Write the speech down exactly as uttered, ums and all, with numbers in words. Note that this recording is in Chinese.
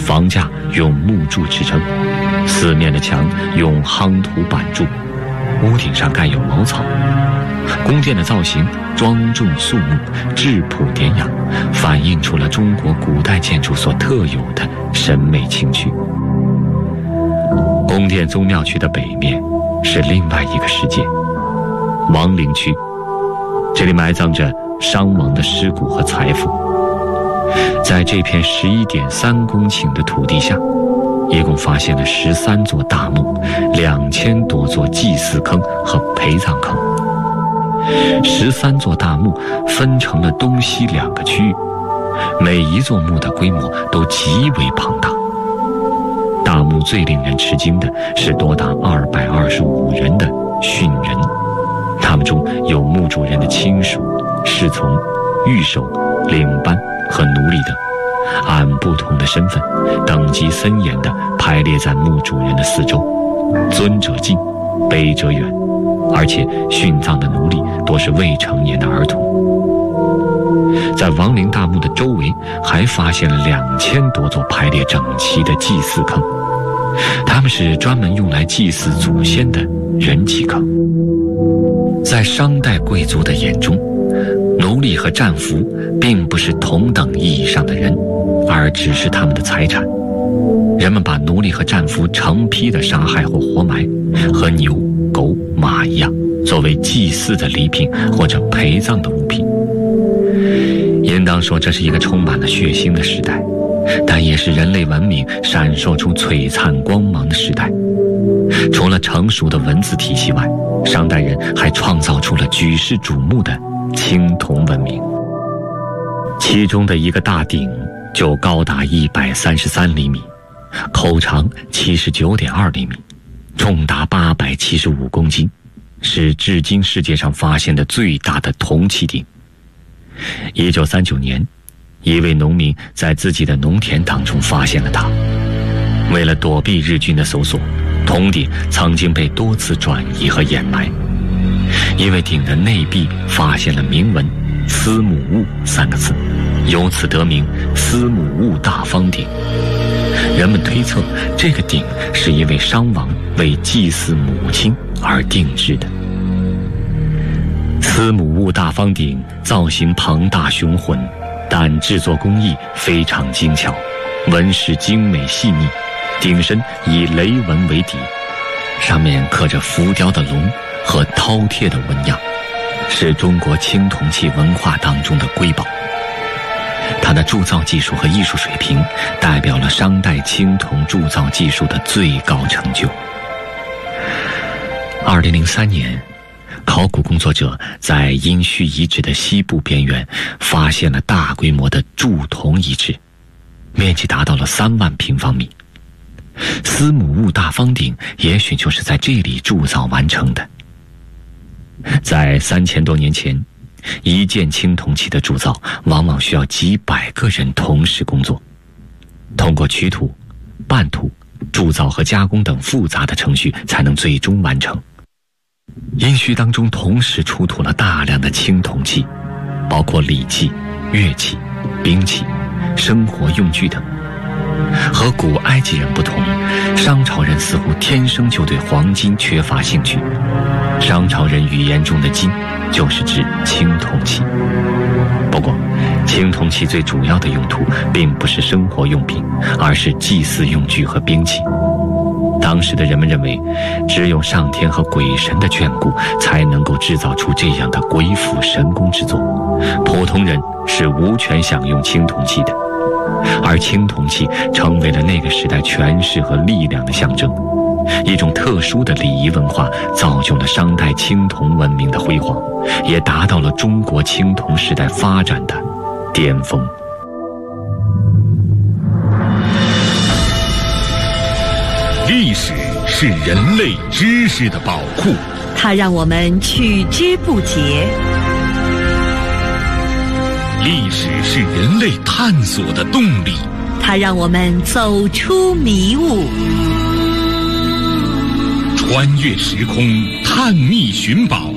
房架用木柱支撑，四面的墙用夯土板筑，屋顶上盖有茅草。宫殿的造型庄重肃穆，质朴典雅，反映出了中国古代建筑所特有的审美情趣。宫殿宗庙区的北面是另外一个世界，亡灵区，这里埋葬着伤亡的尸骨和财富。在这片十一点三公顷的土地下，一共发现了十三座大墓，两千多座祭祀坑和陪葬坑。十三座大墓分成了东西两个区域，每一座墓的规模都极为庞大。大墓最令人吃惊的是多达二百二十五人的殉人，他们中有墓主人的亲属、侍从、御手、领班和奴隶等，按不同的身份，等级森严地排列在墓主人的四周，尊者近，卑者远，而且殉葬的奴隶多是未成年的儿童。在亡灵大墓的周围还发现了两千多座排列整齐的祭祀坑，它们是专门用来祭祀祖先的人祭坑。在商代贵族的眼中，奴隶和战俘并不是同等意义上的人，而只是他们的财产。人们把奴隶和战俘成批的杀害或活埋，和牛、狗、马一样，作为祭祀的礼品或者陪葬的物品。应当说这是一个充满了血腥的时代，但也是人类文明闪烁出璀璨光芒的时代。除了成熟的文字体系外，商代人还创造出了举世瞩目的青铜文明。其中的一个大鼎就高达一百三十三厘米，口长七十九点二厘米，重达八百七十五公斤，是至今世界上发现的最大的铜器鼎。一九三九年，一位农民在自己的农田当中发现了它。为了躲避日军的搜索，铜鼎曾经被多次转移和掩埋。因为鼎的内壁发现了铭文“司母戊”三个字，由此得名司母戊大方鼎。人们推测，这个鼎是一位商王为祭祀母亲而定制的。司母戊大方鼎造型庞大雄浑，但制作工艺非常精巧，纹饰精美细腻，鼎身以雷纹为底，上面刻着浮雕的龙和饕餮的纹样，是中国青铜器文化当中的瑰宝。它的铸造技术和艺术水平代表了商代青铜铸造技术的最高成就。二零零三年，考古工作者在殷墟遗址的西部边缘发现了大规模的铸铜遗址，面积达到了三万平方米。司母戊大方鼎也许就是在这里铸造完成的。在三千多年前，一件青铜器的铸造往往需要几百个人同时工作，通过取土、拌土、铸造和加工等复杂的程序才能最终完成。殷墟当中同时出土了大量的青铜器，包括礼器、乐器、兵器、生活用具等。和古埃及人不同，商朝人似乎天生就对黄金缺乏兴趣。商朝人语言中的金就是指青铜器。不过，青铜器最主要的用途并不是生活用品，而是祭祀用具和兵器。当时的人们认为，只有上天和鬼神的眷顾才能够制造出这样的鬼斧神工之作，普通人是无权享用青铜器的。而青铜器成为了那个时代权势和力量的象征，一种特殊的礼仪文化造就了商代青铜文明的辉煌，也达到了中国青铜时代发展的巅峰。 历史是人类知识的宝库， 它让我们取之不竭。 历史是人类探索的动力， 它让我们走出迷雾。 穿越时空，探秘寻宝，